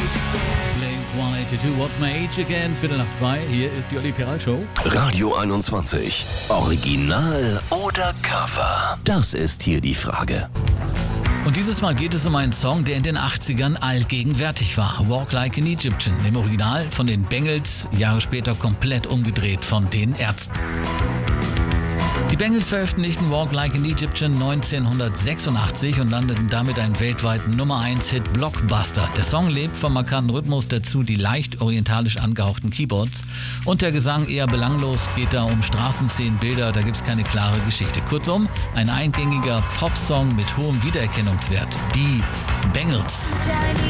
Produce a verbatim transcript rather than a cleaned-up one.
Blink hundertzweiundachtzig, What's My Age Again? Viertel nach zwei, hier ist die Olli Peral Show. Radio einundzwanzig. Original oder Cover? Das ist hier die Frage. Und dieses Mal geht es um einen Song, der in den achtzigern allgegenwärtig war. Walk Like an Egyptian. Im Original von den Bengals, Jahre später komplett umgedreht von den Ärzten. Die Bengals veröffentlichten Walk Like an Egyptian neunzehnhundertsechsundachtzig und landeten damit einen weltweiten Nummer eins Hit Blockbuster. Der Song lebt vom markanten Rhythmus, dazu die leicht orientalisch angehauchten Keyboards. Und der Gesang eher belanglos, geht da um Straßenszenen, Bilder, da gibt's keine klare Geschichte. Kurzum, ein eingängiger Popsong mit hohem Wiedererkennungswert. Die Bengals.